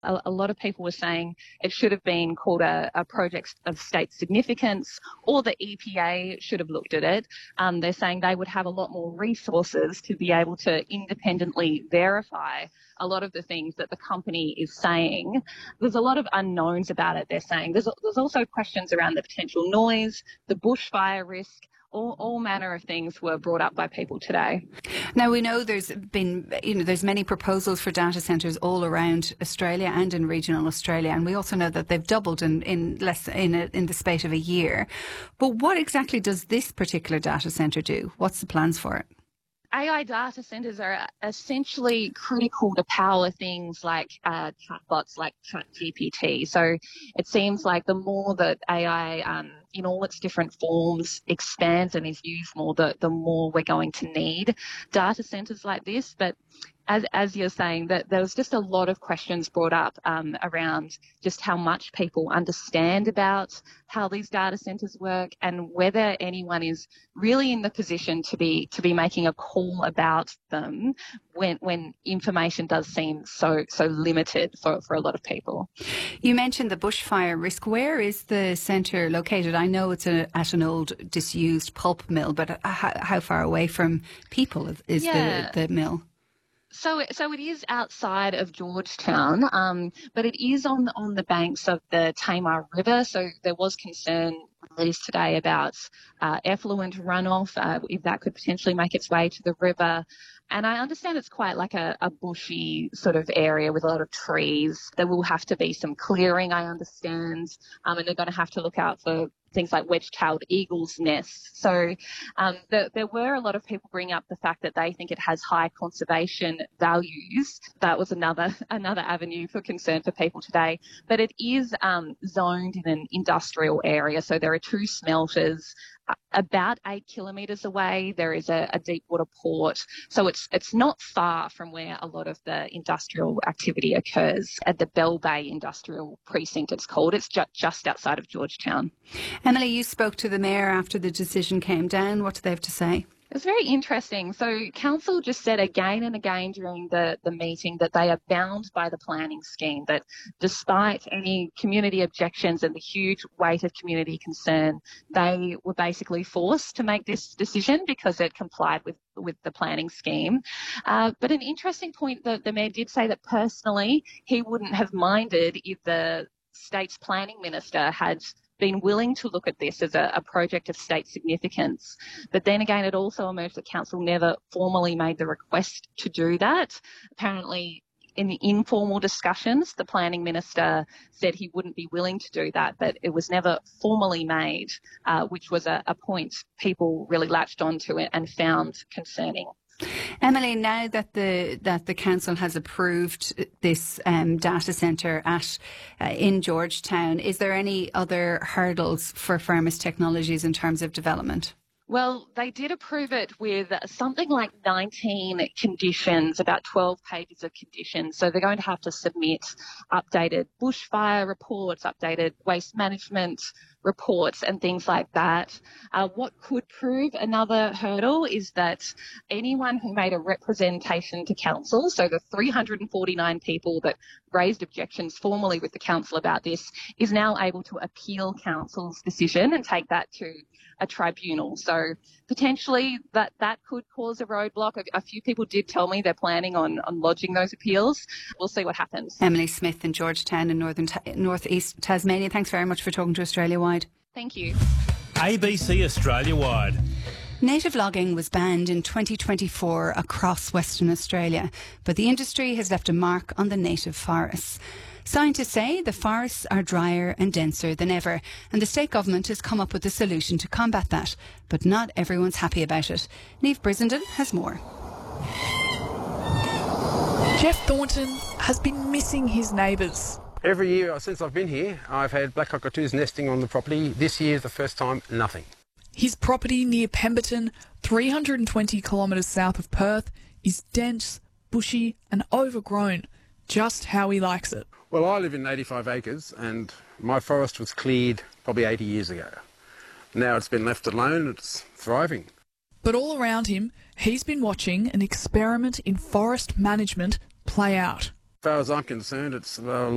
A lot of people were saying it should have been called a project of state significance, or the EPA should have looked at it. They're saying they would have a lot more resources to be able to independently verify a lot of the things that the company is saying. There's a lot of unknowns about it, they're saying. There's also questions around the potential noise, the bushfire risk. All manner of things were brought up by people today. Now, we know there's many proposals for data centres all around Australia and in regional Australia, and we also know that they've doubled in the space of a year. But what exactly does this particular data centre do? What's the plans for it? AI data centres are essentially critical to power things like chatbots like ChatGPT. So it seems like the more that AI in all its different forms expands and is used more, the more we're going to need data centres like this. But as you're saying, that there was just a lot of questions brought up around just how much people understand about how these data centres work and whether anyone is really in the position to be making a call about them when information does seem so limited for a lot of people. You mentioned the bushfire risk. Where is the centre located? I know it's at an old disused pulp mill, but how far away from people is the mill? So it is outside of Georgetown, but it is on the banks of the Tamar River. So there was concern released today about effluent runoff, if that could potentially make its way to the river. And I understand it's quite like a bushy sort of area with a lot of trees. There will have to be some clearing, I understand, and they're going to have to look out for things like wedge-tailed eagles' nests. So there were a lot of people bringing up the fact that they think it has high conservation values. That was another avenue for concern for people today. But it is zoned in an industrial area. So there are two smelters. About 8 kilometres away, there is a deep water port. So it's not far from where a lot of the industrial activity occurs at the Bell Bay Industrial Precinct, it's called. It's just outside of Georgetown. Emily, you spoke to the Mayor after the decision came down. What do they have to say? It was very interesting. So Council just said again and again during the meeting that they are bound by the planning scheme, that despite any community objections and the huge weight of community concern, they were basically forced to make this decision because it complied with the planning scheme. But an interesting point that the Mayor did say that personally he wouldn't have minded if the state's planning minister had been willing to look at this as a project of state significance. But then again, it also emerged that Council never formally made the request to do that. Apparently, in the informal discussions, the planning minister said he wouldn't be willing to do that, but it was never formally made, which was a point people really latched onto it and found concerning. Emily, now that the council has approved this data centre in Georgetown, is there any other hurdles for Firmus Technologies in terms of development? Well, they did approve it with something like 19 conditions, about 12 pages of conditions. So they're going to have to submit updated bushfire reports, updated waste management reports and things like that. What could prove another hurdle is that anyone who made a representation to council, so the 349 people that raised objections formally with the council about this, is now able to appeal council's decision and take that to a tribunal. So potentially that could cause a roadblock. A few people did tell me they're planning on lodging those appeals. We'll see what happens. Emily Smith in Georgetown in northeast Tasmania. Thanks very much for talking to Australia Wide. Thank you. ABC Australia Wide. Native logging was banned in 2024 across Western Australia, but the industry has left a mark on the native forests. Scientists say the forests are drier and denser than ever, and the state government has come up with a solution to combat that. But not everyone's happy about it. Niamh Brissenden has more. Jeff Thornton has been missing his neighbours. Every year since I've been here, I've had black cockatoos nesting on the property. This year is the first time, nothing. His property near Pemberton, 320 kilometres south of Perth, is dense, bushy and overgrown, just how he likes it. Well, I live in 85 acres and my forest was cleared probably 80 years ago. Now it's been left alone, it's thriving. But all around him, he's been watching an experiment in forest management play out. As far as I'm concerned, it's